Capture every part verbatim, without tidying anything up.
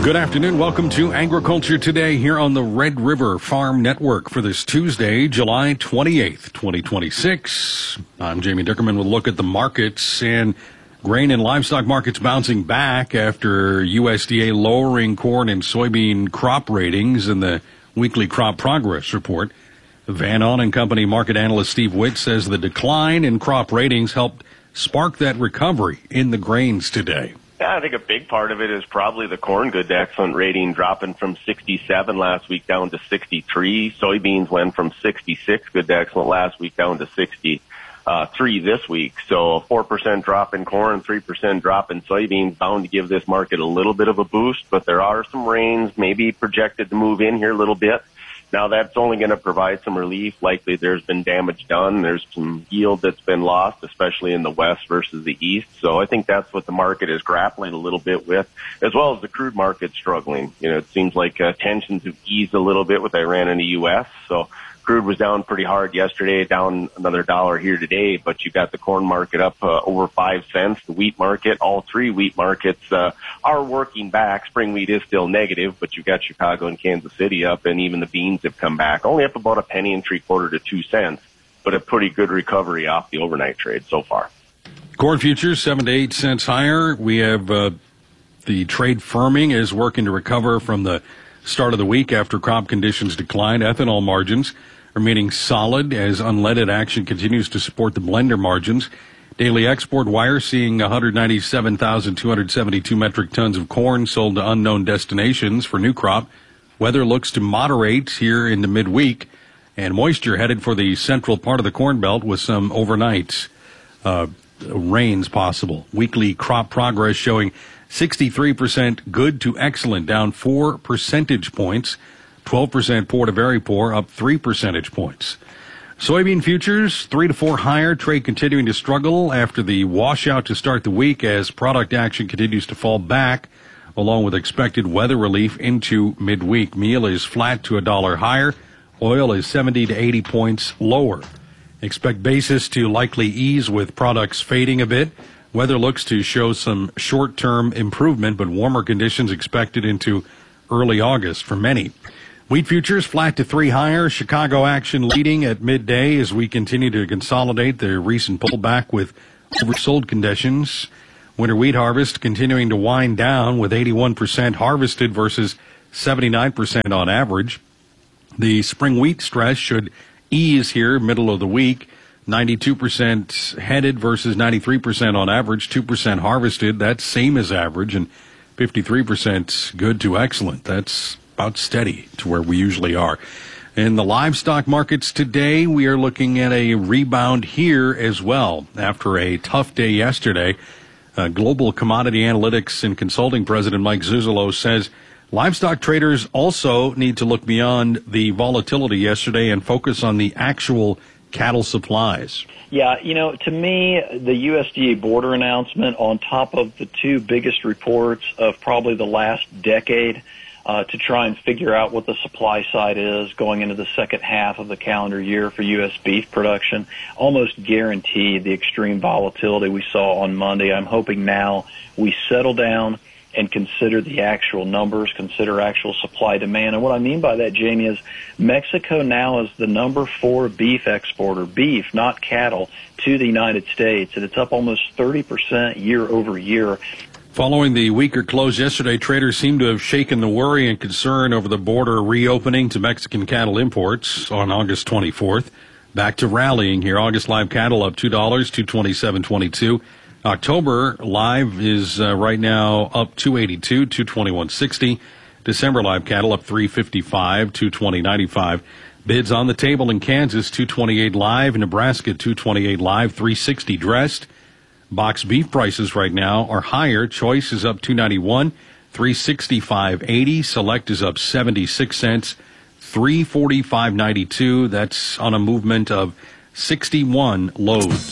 Good afternoon. Welcome to Agriculture Today here on the Red River Farm Network for this Tuesday, July twenty-eighth, twenty twenty-six. I'm Jamie Dickerman with a look at the markets, and grain and livestock markets bouncing back after U S D A lowering corn and soybean crop ratings in the weekly crop progress report. Van On and Company market analyst Steve Witt says the decline in crop ratings helped spark that recovery in the grains today. Yeah, I think a big part of it is probably the corn good to excellent rating dropping from sixty-seven last week down to sixty-three. Soybeans went from sixty-six good to excellent last week down to sixty-three this week. So a four percent drop in corn, three percent drop in soybeans bound to give this market a little bit of a boost, but there are some rains maybe projected to move in here a little bit. Now, that's only going to provide some relief. Likely there's been damage done. There's some yield that's been lost, especially in the west versus the east. So I think that's what the market is grappling a little bit with, as well as the crude market struggling. You know, it seems like uh, tensions have eased a little bit with Iran and the U S. So crude was down pretty hard yesterday, down another dollar here today, but you got the corn market up uh, over five cents. The wheat market, all three wheat markets uh, are working back. Spring wheat is still negative, but you got Chicago and Kansas City up, and even the beans have come back, only up about a penny and three quarter to two cents, but a pretty good recovery off the overnight trade so far. Corn futures seven to eight cents higher. We have uh, the trade firming is working to recover from the start of the week after crop conditions declined. Ethanol margins remaining solid as unleaded action continues to support the blender margins. Daily export wire seeing one hundred ninety-seven thousand two hundred seventy-two metric tons of corn sold to unknown destinations for new crop. Weather looks to moderate here in the midweek, and moisture headed for the central part of the Corn Belt with some overnight uh, rains possible. Weekly crop progress showing sixty-three percent good to excellent, down four percentage points. twelve percent poor to very poor, up three percentage points. Soybean futures, three to four higher. Trade continuing to struggle after the washout to start the week as product action continues to fall back, along with expected weather relief into midweek. Meal is flat to a dollar higher. Oil is seventy to eighty points lower. Expect basis to likely ease with products fading a bit. Weather looks to show some short-term improvement, but warmer conditions expected into early August for many. Wheat futures flat to three higher. Chicago action leading at midday as we continue to consolidate the recent pullback with oversold conditions. Winter wheat harvest continuing to wind down with eighty-one percent harvested versus seventy-nine percent on average. The spring wheat stress should ease here middle of the week. ninety-two percent headed versus ninety-three percent on average, two percent harvested. That's same as average, and fifty-three percent good to excellent. That's about steady to where we usually are. In the livestock markets today, we are looking at a rebound here as well after a tough day yesterday. Uh, Global Commodity Analytics and Consulting President Mike Zuzolo says livestock traders also need to look beyond the volatility yesterday and focus on the actual cattle supplies. Yeah, you know, to me, the U S D A border announcement on top of the two biggest reports of probably the last decade uh, to try and figure out what the supply side is going into the second half of the calendar year for U S beef production almost guaranteed the extreme volatility we saw on Monday. I'm hoping now we settle down and consider the actual numbers, consider actual supply demand. And what I mean by that, Jamie, is Mexico now is the number four beef exporter, beef, not cattle, to the United States, and it's up almost thirty percent year over year. Following the weaker close yesterday, traders seem to have shaken the worry and concern over the border reopening to Mexican cattle imports on August twenty-fourth. Back to rallying here. August live cattle up two dollars, two twenty-seven twenty-two. October live is uh, right now up two eighty-two, two twenty-one sixty. December live cattle up three fifty-five, two twenty ninety-five. Bids on the table in Kansas, two twenty-eight live. Nebraska, two twenty-eight live, three sixty dressed. Box beef prices right now are higher. Choice is up two ninety-one, three sixty-five eighty. Select is up seventy-six cents, three forty-five ninety-two. That's on a movement of sixty-one loads.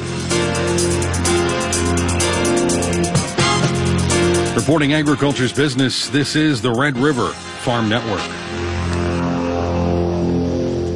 Reporting agriculture's business, this is the Red River Farm Network.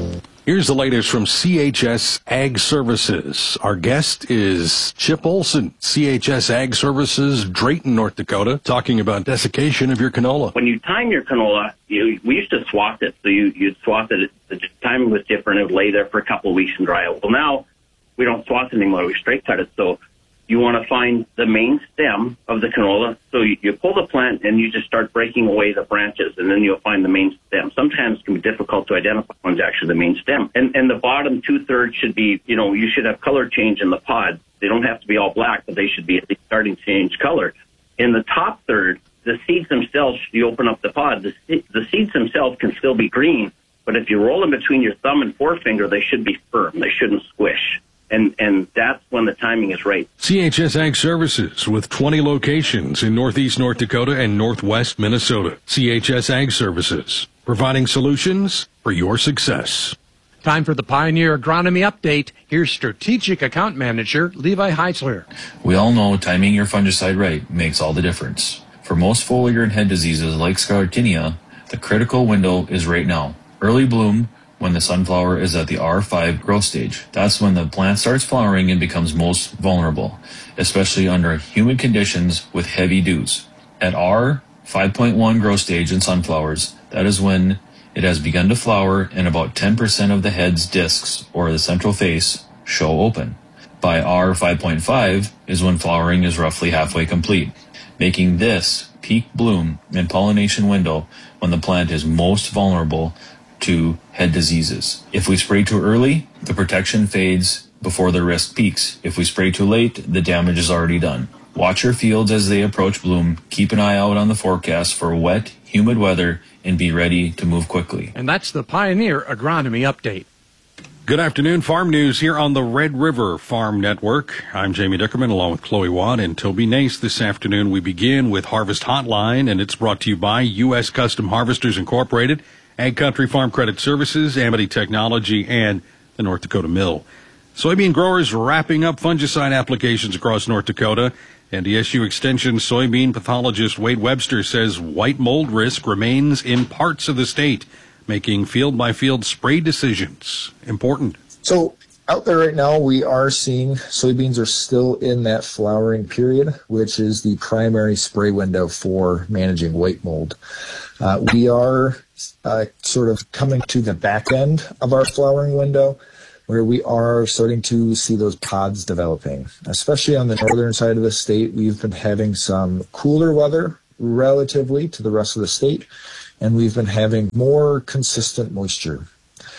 Here's the latest from C H S Ag Services. Our guest is Chip Olson, C H S Ag Services, Drayton, North Dakota, talking about desiccation of your canola. When you time your canola, you, we used to swath it. So you, you'd swath it. The timing was different. It would lay there for a couple of weeks and dry out. Well, now we don't swath it anymore. We straight cut it. So you want to find the main stem of the canola. So you, you pull the plant and you just start breaking away the branches, and then you'll find the main stem. Sometimes it can be difficult to identify when's actually the main stem. And, and the bottom two-thirds should be, you know, you should have color change in the pod. They don't have to be all black, but they should be at least starting to change color. In the top third, the seeds themselves, you open up the pod, the, the seeds themselves can still be green, but if you roll them between your thumb and forefinger, they should be firm. They shouldn't squish. And and that's when the timing is right. C H S Ag Services with twenty locations in northeast North Dakota and northwest Minnesota. C H S Ag Services, providing solutions for your success. Time for the Pioneer Agronomy Update. Here's Strategic Account Manager Levi Heitzler. We all know timing your fungicide right makes all the difference. For most foliar and head diseases like Sclerotinia, the critical window is right now. Early bloom, when the sunflower is at the R five growth stage. That's when the plant starts flowering and becomes most vulnerable, especially under humid conditions with heavy dews. At R five point one growth stage in sunflowers, that is when it has begun to flower and about ten percent of the head's discs, or the central face, show open. By R five point five is when flowering is roughly halfway complete, making this peak bloom and pollination window when the plant is most vulnerable to head diseases. If we spray too early, the protection fades before the risk peaks. If we spray too late, the damage is already done. Watch your fields as they approach bloom. Keep an eye out on the forecast for wet, humid weather, and be ready to move quickly. And that's the Pioneer Agronomy Update. Good afternoon. Farm news here on the Red River Farm Network. I'm Jamie Dickerman along with Chloe Watt and Toby Nace. This afternoon we begin with Harvest Hotline, and it's brought to you by U S Custom Harvesters Incorporated, Ag Country Farm Credit Services, Amity Technology, and the North Dakota Mill. Soybean growers wrapping up fungicide applications across North Dakota, and D S U Extension soybean pathologist Wade Webster says white mold risk remains in parts of the state, making field-by-field spray decisions important. So out there right now, we are seeing soybeans are still in that flowering period, which is the primary spray window for managing white mold. Uh, we are uh, sort of coming to the back end of our flowering window, where we are starting to see those pods developing. Especially on the northern side of the state, we've been having some cooler weather relatively to the rest of the state, and we've been having more consistent moisture.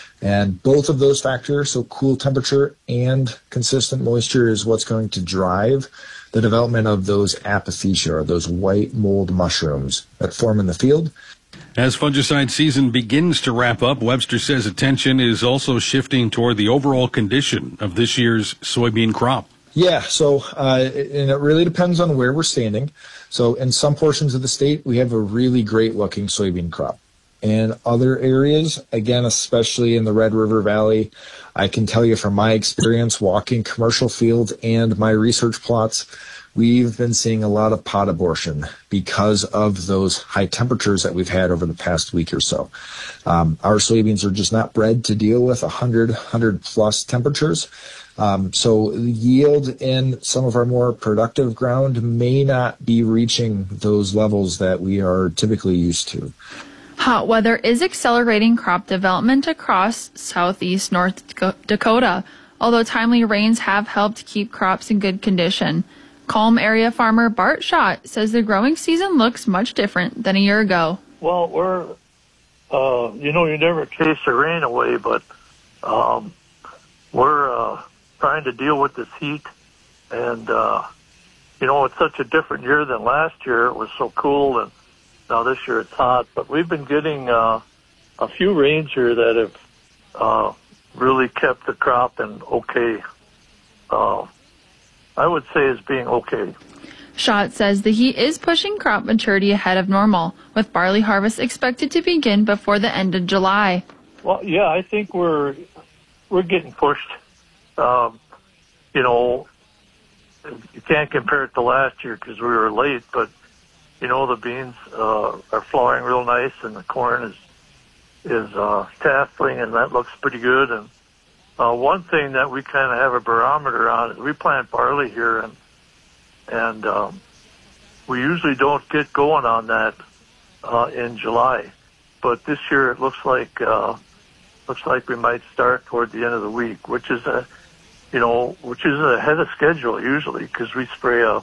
And both of those factors, so cool temperature and consistent moisture, is what's going to drive the development of those apothecia, or those white mold mushrooms that form in the field. As fungicide season begins to wrap up, Webster says attention is also shifting toward the overall condition of this year's soybean crop. Yeah, so uh, and it really depends on where we're standing. So in some portions of the state, we have a really great-looking soybean crop. In other areas, again, especially in the Red River Valley, I can tell you from my experience walking commercial fields and my research plots, we've been seeing a lot of pod abortion because of those high temperatures that we've had over the past week or so. Um, our soybeans are just not bred to deal with one hundred, one hundred plus temperatures. Um, so yield in some of our more productive ground may not be reaching those levels that we are typically used to. Hot weather is accelerating crop development across southeast North Dakota, although timely rains have helped keep crops in good condition. Calm area farmer Bart Schott says the growing season looks much different than a year ago. Well, we're, uh, you know, you never chase the rain away, but um, we're uh, trying to deal with this heat. And, uh, you know, it's such a different year than last year. It was so cool, and now this year it's hot. But we've been getting uh, a few rains here that have uh, really kept the crop in okay. Uh, I would say is being okay. Schott says the heat is pushing crop maturity ahead of normal, with barley harvest expected to begin before the end of July. Well, yeah, I think we're we're getting pushed. Um, you know, you can't compare it to last year because we were late, but you know the beans uh, are flowering real nice, and the corn is is uh, tasseling, and that looks pretty good. And uh, one thing that we kind of have a barometer on is we plant barley here, and and um, we usually don't get going on that uh, in July, but this year it looks like uh, looks like we might start toward the end of the week, which is a you know which is ahead of schedule usually, because we spray a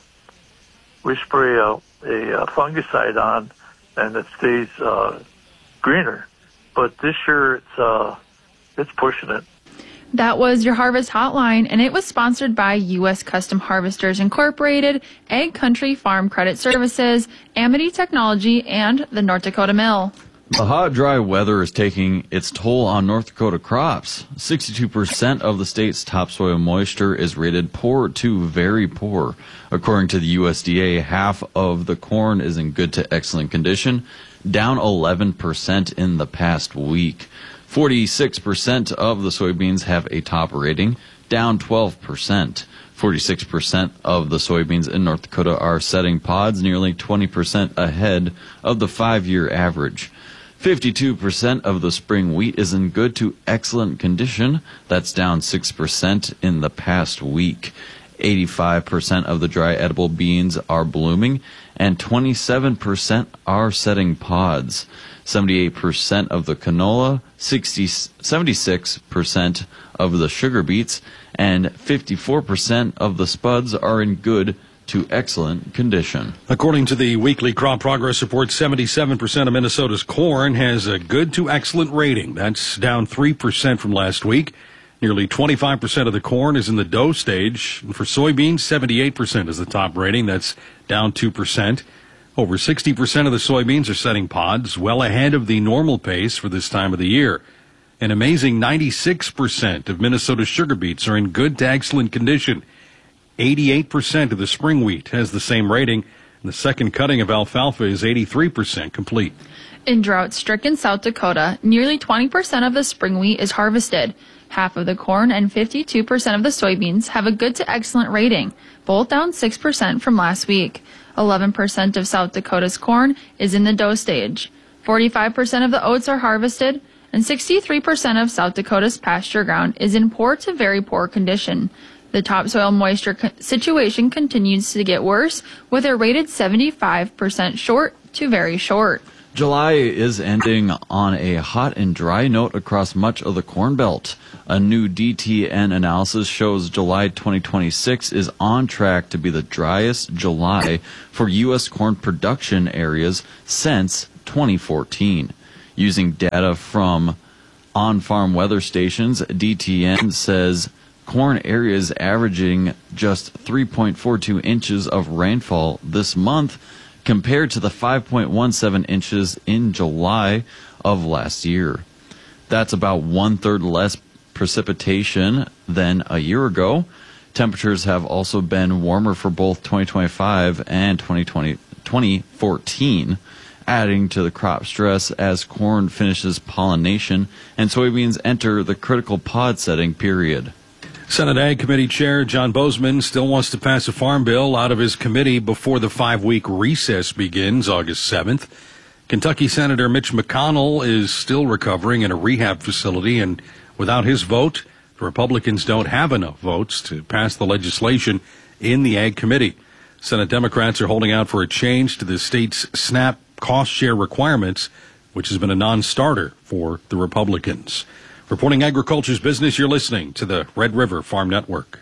we spray a, a, a fungicide on, and it stays uh, greener. But this year it's uh, it's pushing it. That was your Harvest Hotline, and it was sponsored by U S Custom Harvesters Incorporated, Ag Country Farm Credit Services, Amity Technology, and the North Dakota Mill. The hot, dry weather is taking its toll on North Dakota crops. sixty-two percent of the state's topsoil moisture is rated poor to very poor. According to the U S D A, half of the corn is in good to excellent condition, down eleven percent in the past week. forty-six percent of the soybeans have a top rating, down twelve percent. forty-six percent of the soybeans in North Dakota are setting pods, nearly twenty percent ahead of the five-year average. fifty-two percent of the spring wheat is in good to excellent condition. That's down six percent in the past week. eighty-five percent of the dry edible beans are blooming, and twenty-seven percent are setting pods. seventy-eight percent of the canola, sixty, seventy-six percent of the sugar beets, and fifty-four percent of the spuds are in good to excellent condition. According to the weekly crop progress report, seventy-seven percent of Minnesota's corn has a good to excellent rating. That's down three percent from last week. Nearly twenty-five percent of the corn is in the dough stage. And for soybeans, seventy-eight percent is the top rating. That's down two percent. Over sixty percent of the soybeans are setting pods, well ahead of the normal pace for this time of the year. An amazing ninety-six percent of Minnesota's sugar beets are in good to excellent condition. eighty-eight percent of the spring wheat has the same rating, and the second cutting of alfalfa is eighty-three percent complete. In drought-stricken South Dakota, nearly twenty percent of the spring wheat is harvested. Half of the corn and fifty-two percent of the soybeans have a good to excellent rating, both down six percent from last week. eleven percent of South Dakota's corn is in the dough stage. forty-five percent of the oats are harvested, and sixty-three percent of South Dakota's pasture ground is in poor to very poor condition. The topsoil moisture co- situation continues to get worse, with a rated seventy-five percent short to very short. July is ending on a hot and dry note across much of the Corn Belt. A new D T N analysis shows July twenty twenty-six is on track to be the driest July for U S corn production areas since twenty fourteen. Using data from on-farm weather stations, D T N says corn areas averaging just three point four two inches of rainfall this month, compared to the five point one seven inches in July of last year. That's about one-third less precipitation than a year ago. Temperatures have also been warmer for both twenty twenty-five and twenty twenty, twenty fourteen, adding to the crop stress as corn finishes pollination and soybeans enter the critical pod setting period. Senate Ag Committee Chair John Bozeman still wants to pass a farm bill out of his committee before the five-week recess begins August seventh. Kentucky Senator Mitch McConnell is still recovering in a rehab facility, and without his vote, the Republicans don't have enough votes to pass the legislation in the Ag Committee. Senate Democrats are holding out for a change to the state's SNAP cost share requirements, which has been a non-starter for the Republicans. Reporting agriculture's business, you're listening to the Red River Farm Network.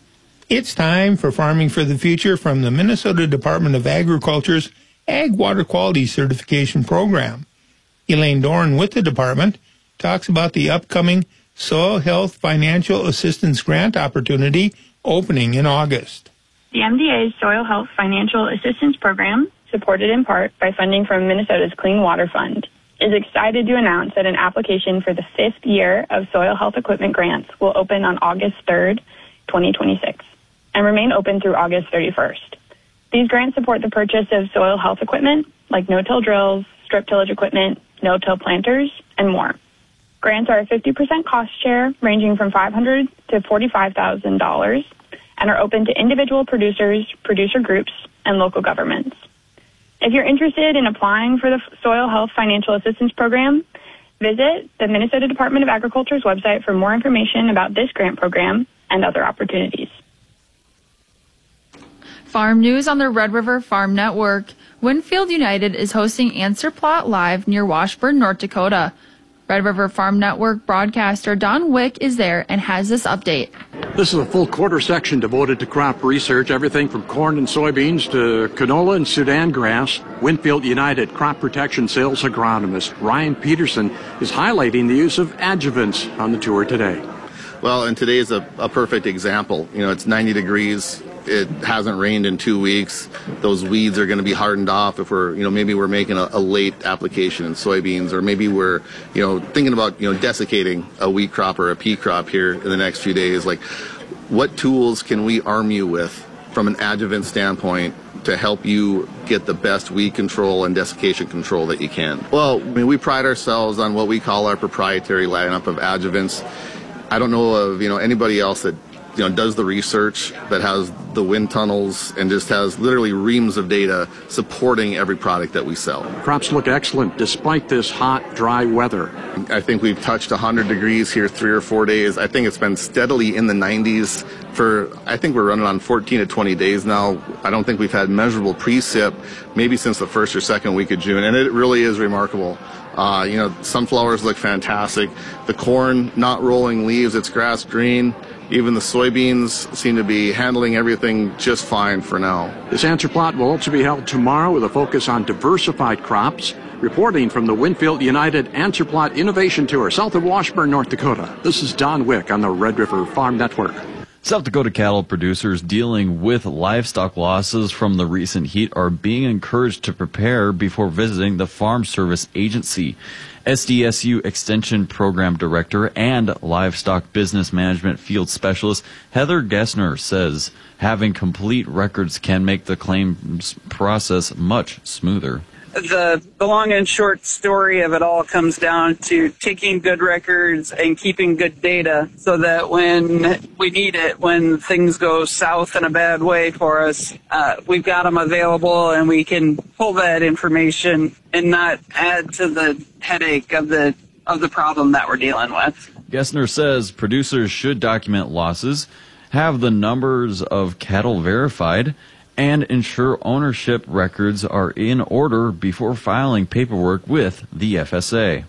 It's time for Farming for the Future from the Minnesota Department of Agriculture's Ag Water Quality Certification Program. Elaine Doran with the department talks about the upcoming Soil Health Financial Assistance Grant opportunity opening in August. The M D A's Soil Health Financial Assistance Program, supported in part by funding from Minnesota's Clean Water Fund, is excited to announce that an application for the fifth year of soil health equipment grants will open on August third, twenty twenty-six, and remain open through August thirty-first. These grants support the purchase of soil health equipment like no-till drills, strip tillage equipment, no-till planters, and more. Grants are a fifty percent cost share ranging from five hundred dollars to forty-five thousand dollars and are open to individual producers, producer groups, and local governments. If you're interested in applying for the Soil Health Financial Assistance Program, Visit the Minnesota Department of Agriculture's website for more information about this grant program and other opportunities. Farm news on the Red River Farm Network. Winfield United is hosting Answer Plot Live near Washburn, North Dakota. Red River Farm Network broadcaster Don Wick is there and has this update. This is a full quarter section devoted to crop research, everything from corn and soybeans to canola and Sudan grass. Winfield United crop protection sales agronomist Ryan Peterson is highlighting the use of adjuvants on the tour today. Well, and today is a, a perfect example. You know, it's ninety degrees. It hasn't rained in two weeks. Those weeds are going to be hardened off if we're, you know, maybe we're making a, a late application in soybeans, or maybe we're, you know, thinking about, you know, desiccating a wheat crop or a pea crop here in the next few days. Like, what tools can we arm you with from an adjuvant standpoint to help you get the best weed control and desiccation control that you can? Well, I mean, we pride ourselves on what we call our proprietary lineup of adjuvants. I don't know of, you know, anybody else that, you know, does the research, that has the wind tunnels and just has literally reams of data supporting every product that we sell. Crops look excellent despite this hot, dry weather. I think we've touched one hundred degrees here three or four days. I think it's been steadily in the nineties for, I think we're running on fourteen to twenty days now. I don't think we've had measurable precip maybe since the first or second week of June, and it really is remarkable. Uh, you know, sunflowers look fantastic. The corn not rolling leaves, it's grass green. Even the soybeans seem to be handling everything just fine for now. This answer plot will also be held tomorrow with a focus on diversified crops. Reporting from the Winfield United Answer Plot Innovation Tour, south of Washburn, North Dakota. This is Don Wick on the Red River Farm Network. South Dakota cattle producers dealing with livestock losses from the recent heat are being encouraged to prepare before visiting the Farm Service Agency. S D S U Extension Program Director and Livestock Business Management Field Specialist Heather Gessner says having complete records can make the claims process much smoother. The, the long and short story of it all comes down to taking good records and keeping good data so that when we need it, when things go south in a bad way for us, uh, we've got them available and we can pull that information and not add to the headache of the of the problem that we're dealing with. Gessner says producers should document losses, have the numbers of cattle verified, and ensure ownership records are in order before filing paperwork with the F S A.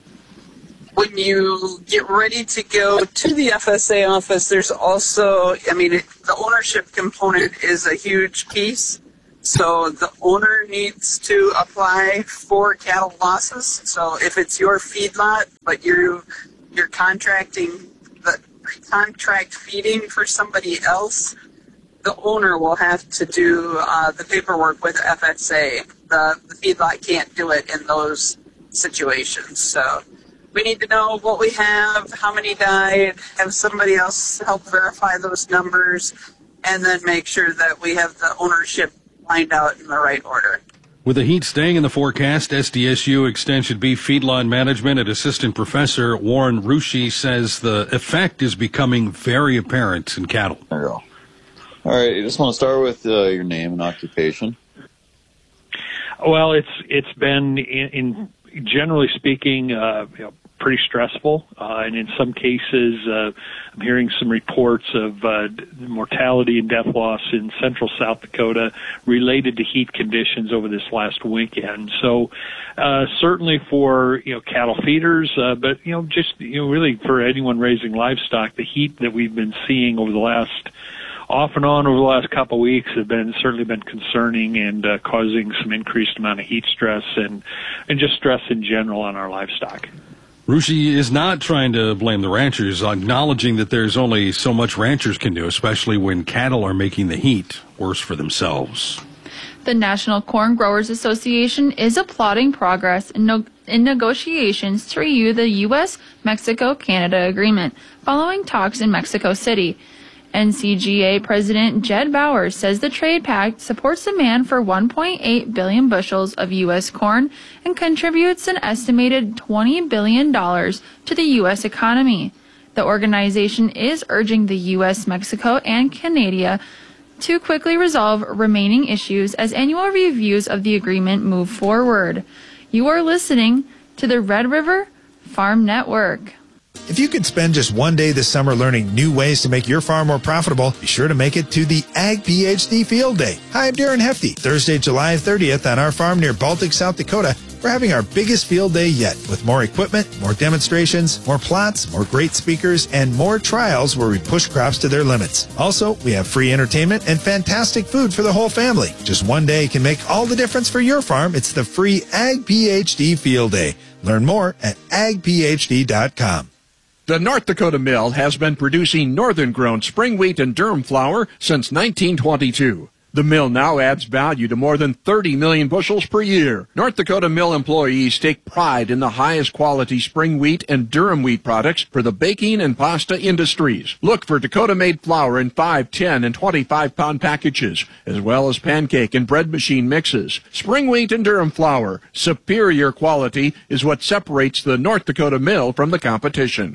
When you get ready to go to the F S A office, there's also, I mean, it, the ownership component is a huge piece. So the owner needs to apply for cattle losses. So if it's your feedlot, but you're, you're contracting, the contract feeding for somebody else, the owner will have to do uh, the paperwork with F S A. The, the feedlot can't do it in those situations. So we need to know what we have, how many died, have somebody else help verify those numbers, and then make sure that we have the ownership lined out in the right order. With the heat staying in the forecast, S D S U Extension Beef Feedlot Management and Assistant Professor Warren Ruschi says the effect is becoming very apparent in cattle. There you go. All right, I just want to start with uh, your name and occupation. Well, it's it's been in, in generally speaking, uh, you know, pretty stressful, uh, and in some cases, uh, I'm hearing some reports of uh, mortality and death loss in central South Dakota related to heat conditions over this last weekend. So, uh, certainly for you know cattle feeders, uh, but you know just you know really for anyone raising livestock, the heat that we've been seeing over the last off and on over the last couple of weeks have been certainly been concerning and uh, causing some increased amount of heat stress and and just stress in general on our livestock. Ruschi is not trying to blame the ranchers, acknowledging that there's only so much ranchers can do, especially when cattle are making the heat worse for themselves. The National Corn Growers Association is applauding progress in, no- in negotiations to renew the U S Mexico Canada agreement following talks in Mexico City. N C G A President Jed Bowers says the trade pact supports demand for one point eight billion bushels of U S corn and contributes an estimated twenty billion dollars to the U S economy. The organization is urging the U S, Mexico, and Canada to quickly resolve remaining issues as annual reviews of the agreement move forward. You are listening to the Red River Farm Network. If you could spend just one day this summer learning new ways to make your farm more profitable, be sure to make it to the Ag PhD Field Day. Hi, I'm Darren Hefty. Thursday, July thirtieth on our farm near Baltic, South Dakota, we're having our biggest field day yet with more equipment, more demonstrations, more plots, more great speakers, and more trials where we push crops to their limits. Also, we have free entertainment and fantastic food for the whole family. Just one day can make all the difference for your farm. It's the free Ag PhD Field Day. Learn more at ag p h d dot com. The North Dakota Mill has been producing northern-grown spring wheat and durum flour since nineteen twenty-two. The mill now adds value to more than thirty million bushels per year. North Dakota Mill employees take pride in the highest quality spring wheat and durum wheat products for the baking and pasta industries. Look for Dakota-made flour in five, ten, and twenty-five pound packages, as well as pancake and bread machine mixes. Spring wheat and durum flour, superior quality, is what separates the North Dakota Mill from the competition.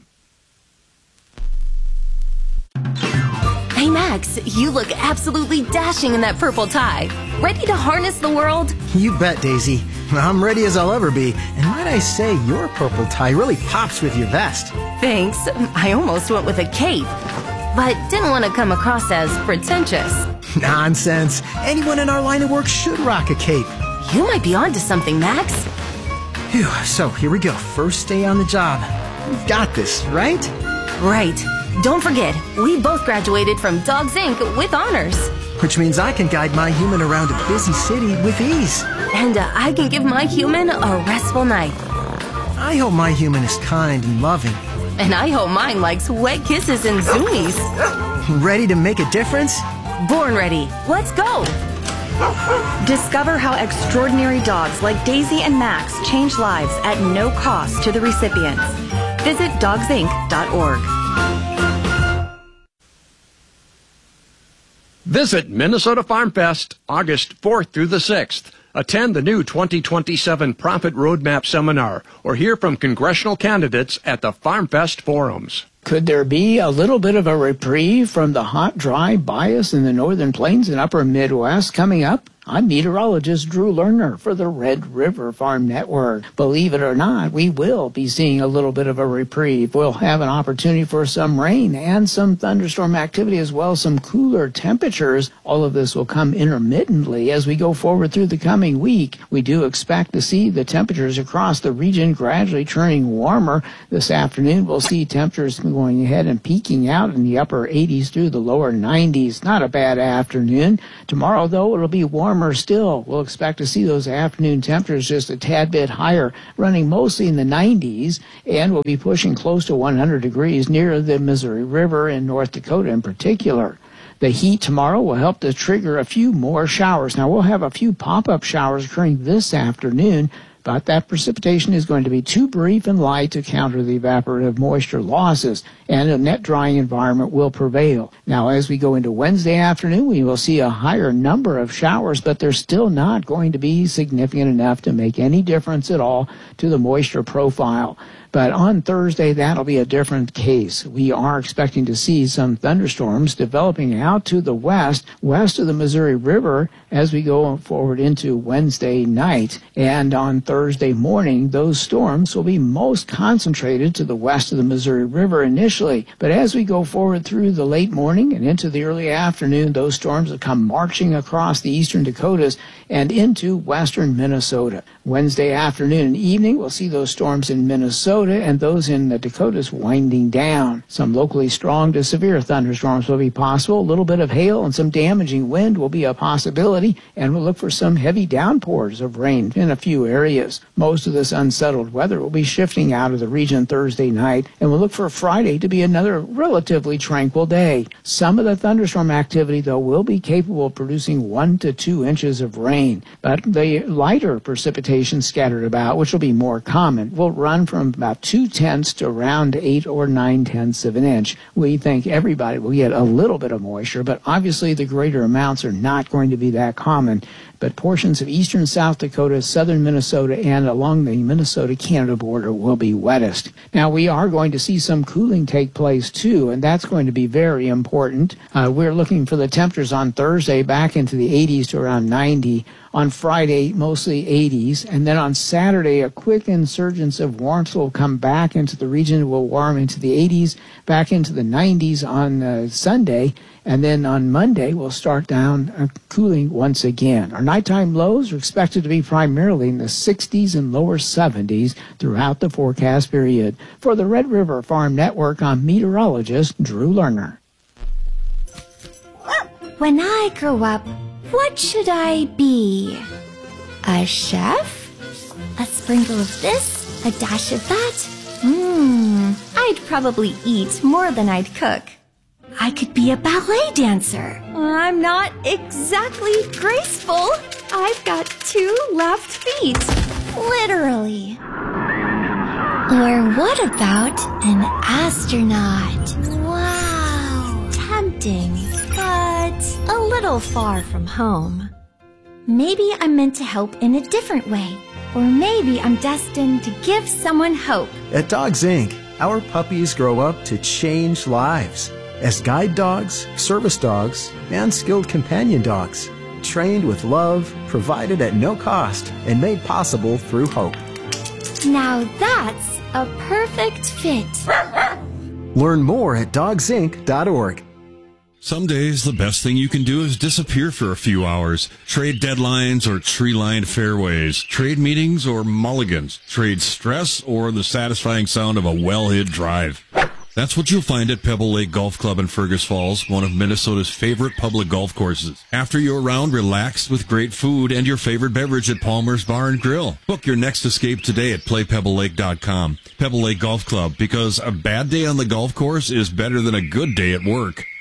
Hey Max, you look absolutely dashing in that purple tie. Ready to harness the world? You bet, Daisy. I'm ready as I'll ever be. And might I say, your purple tie really pops with your vest. Thanks. I almost went with a cape, but didn't want to come across as pretentious. Nonsense. Anyone in our line of work should rock a cape. You might be onto something, Max. Phew, so here we go. First day on the job. We've got this, right? Right. Don't forget, we both graduated from Dogs Incorporated with honors. Which means I can guide my human around a busy city with ease. And uh, I can give my human a restful night. I hope my human is kind and loving. And I hope mine likes wet kisses and zoomies. Ready to make a difference? Born ready. Let's go. Discover how extraordinary dogs like Daisy and Max change lives at no cost to the recipients. Visit dogs inc dot org. Visit Minnesota Farm Fest August fourth through the sixth. Attend the new twenty twenty-seven Profit Roadmap Seminar or hear from congressional candidates at the Farm Fest forums. Could there be a little bit of a reprieve from the hot, dry bias in the northern plains and upper Midwest coming up? I'm meteorologist Drew Lerner for the Red River Farm Network. Believe it or not, we will be seeing a little bit of a reprieve. We'll have an opportunity for some rain and some thunderstorm activity as well as some cooler temperatures. All of this will come intermittently as we go forward through the coming week. We do expect to see the temperatures across the region gradually turning warmer. This afternoon, we'll see temperatures going ahead and peaking out in the upper eighties through the lower nineties. Not a bad afternoon. Tomorrow, though, it'll be warmer still. We'll expect to see those afternoon temperatures just a tad bit higher, running mostly in the nineties, and we'll be pushing close to one hundred degrees near the Missouri River in North Dakota in particular. The heat tomorrow will help to trigger a few more showers. Now, we'll have a few pop-up showers occurring this afternoon, but that precipitation is going to be too brief and light to counter the evaporative moisture losses, and a net drying environment will prevail. Now, as we go into Wednesday afternoon, we will see a higher number of showers, but they're still not going to be significant enough to make any difference at all to the moisture profile. But on Thursday, that'll be a different case. We are expecting to see some thunderstorms developing out to the west, west of the Missouri River, as we go forward into Wednesday night. And on Thursday morning, those storms will be most concentrated to the west of the Missouri River initially. But as we go forward through the late morning and into the early afternoon, those storms will come marching across the eastern Dakotas and into western Minnesota. Wednesday afternoon and evening, we'll see those storms in Minnesota and those in the Dakotas winding down. Some locally strong to severe thunderstorms will be possible. A little bit of hail and some damaging wind will be a possibility, and we'll look for some heavy downpours of rain in a few areas. Most of this unsettled weather will be shifting out of the region Thursday night, and we'll look for Friday to be another relatively tranquil day. Some of the thunderstorm activity, though, will be capable of producing one to two inches of rain, but the lighter precipitation scattered about, which will be more common, will run from about two tenths to around eight or nine tenths of an inch. We think everybody will get a little bit of moisture, but obviously the greater amounts are not going to be that common. But portions of eastern South Dakota, southern Minnesota, and along the Minnesota-Canada border will be wettest. Now, we are going to see some cooling take place, too, and that's going to be very important. Uh, we're looking for the temperatures on Thursday back into the eighties to around ninety. On Friday, mostly eighties. And then on Saturday, a quick insurgence of warmth will come back into the region. It will warm into the eighties, back into the nineties on uh, Sunday. And then on Monday, we'll start down uh, cooling once again. Our nighttime lows are expected to be primarily in the sixties and lower seventies throughout the forecast period. For the Red River Farm Network, I'm meteorologist Drew Lerner. When I grow up, what should I be? A chef? A sprinkle of this? A dash of that? Mmm, I'd probably eat more than I'd cook. I could be a ballet dancer. I'm not exactly graceful. I've got two left feet. Literally. Or what about an astronaut? Wow. Tempting, but a little far from home. Maybe I'm meant to help in a different way. Or maybe I'm destined to give someone hope. At Dogs Incorporated, our puppies grow up to change lives. As guide dogs, service dogs, and skilled companion dogs, trained with love, provided at no cost, and made possible through hope. Now that's a perfect fit. Learn more at dogs inc dot org. Some days, the best thing you can do is disappear for a few hours. Trade deadlines or tree-lined fairways. Trade meetings or mulligans. Trade stress or the satisfying sound of a well-hit drive. That's what you'll find at Pebble Lake Golf Club in Fergus Falls, one of Minnesota's favorite public golf courses. After your round, relax with great food and your favorite beverage at Palmer's Bar and Grill. Book your next escape today at play pebble lake dot com. Pebble Lake Golf Club, because a bad day on the golf course is better than a good day at work.